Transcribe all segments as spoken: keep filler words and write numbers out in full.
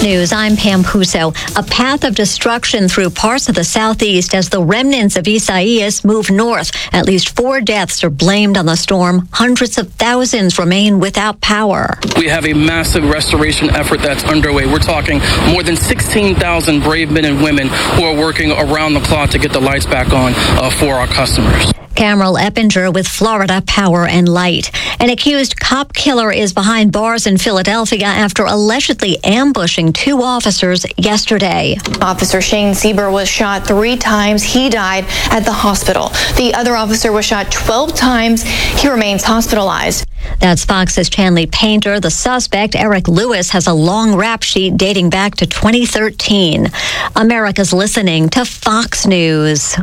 News, I'm Pam Puso. A path of destruction through parts of the southeast as the remnants of Isaias move north. At least four deaths are blamed on the storm. Hundreds of thousands remain without power. We have a massive restoration effort that's underway. We're talking more than sixteen thousand brave men and women who are working around the clock to get the lights back on uh, for our customers. Cameron Eppinger with Florida Power and Light. An accused cop killer is behind bars in Philadelphia after allegedly ambushing two officers yesterday. Officer Shane Sieber was shot three times. He died at the hospital. The other officer was shot twelve times. He remains hospitalized. That's Fox's Chanley Painter. The suspect, Eric Lewis, has a long rap sheet dating back to twenty thirteen. America's listening to Fox News.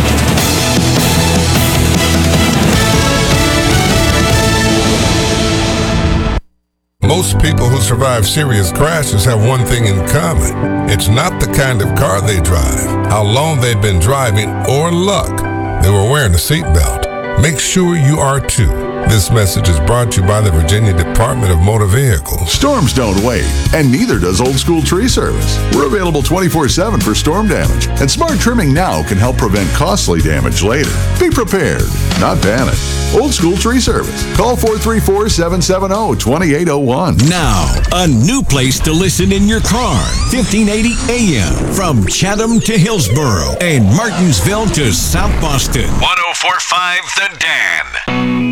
Most people who survive serious crashes have one thing in common. It's not the kind of car they drive, how long they've been driving, or luck they were wearing a seatbelt. Make sure you are too. This message is brought to you by the Virginia Department of Motor Vehicles. Storms don't wait, and neither does Old School Tree Service. We're available twenty-four seven for storm damage, and smart trimming now can help prevent costly damage later. Be prepared, not panic. Old School Tree Service. Call four three four, seven seven zero, two eight zero one. Now, a new place to listen in your car. fifteen eighty A M from Chatham to Hillsborough and Martinsville to South Boston. one oh four point five The Dan.